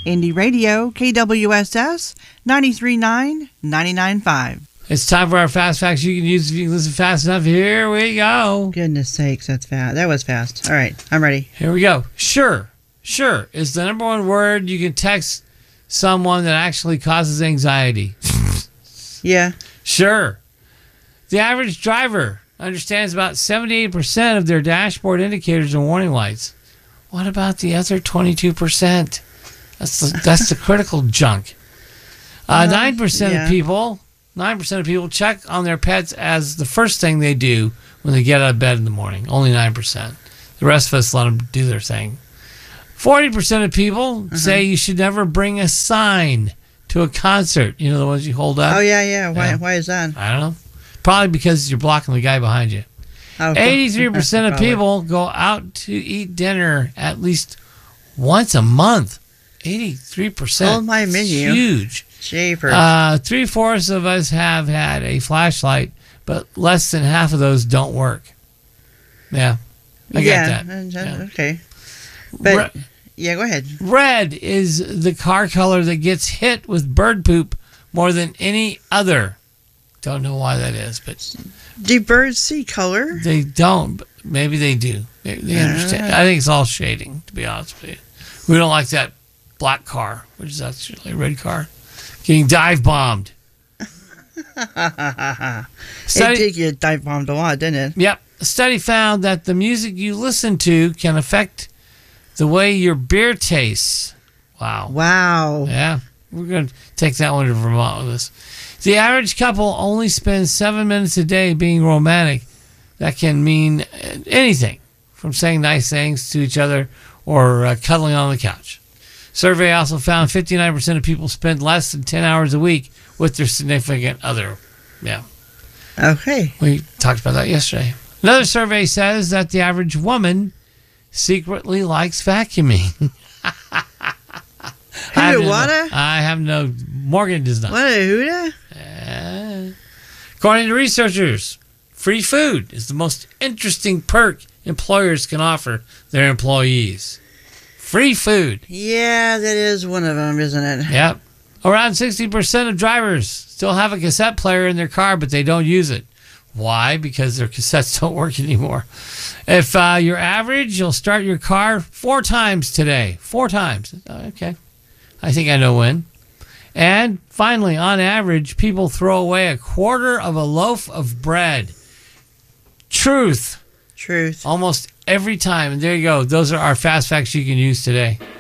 Indie Radio, KWSS, 93.9, 99.5. It's time for our fast facts you can use if you can listen fast enough. Here we go. Goodness sakes, that's fast. That was fast. All right, I'm ready. Here we go. Sure is the number one word you can text someone that actually causes anxiety. Yeah. Sure. The average driver understands about 78% of their dashboard indicators and warning lights. What about the other 22%? That's the critical junk. 9% of people check on their pets as the first thing they do when they get out of bed in the morning. Only 9%. The rest of us let them do their thing. 40% of people say you should never bring a sign to a concert. You know, the ones you hold up? Oh, yeah. Why is that? I don't know. Probably because you're blocking the guy behind you. 83% of people go out to eat dinner at least once a month. 83%. Oh, my menu. Huge. Jeepers. 3/4 of us have had a flashlight, but less than half of those don't work. Yeah. I get that. Yeah. Okay. But, go ahead. Red is the car color that gets hit with bird poop more than any other. Don't know why that is, but... Do birds see color? They don't, but maybe they do. They understand. I think it's all shading, to be honest with you. We don't like that black car, which is actually a red car, getting dive bombed. It did get dive bombed a lot, didn't it? Yep. A study found that the music you listen to can affect the way your beer tastes. Wow. Yeah. We're going to take that one to Vermont with us. The average couple only spends 7 minutes a day being romantic. That can mean anything, from saying nice things to each other or cuddling on the couch. Survey also found 59% of people spend less than 10 hours a week with their significant other. Yeah. Okay. We talked about that yesterday. Another survey says that the average woman secretly likes vacuuming. I have no. Morgan does not. What a hooda? According to researchers, free food is the most interesting perk employers can offer their employees. Free food. Yeah, that is one of them, isn't it? Yep. Around 60% of drivers still have a cassette player in their car, but they don't use it. Why? Because their cassettes don't work anymore. If you're average, you'll start your car 4 times today. 4 times. Okay. I think I know when. And finally, on average, people throw away 1/4 of a loaf of bread. Truth. Truth. Almost every time. And there you go. Those are our fast facts you can use today.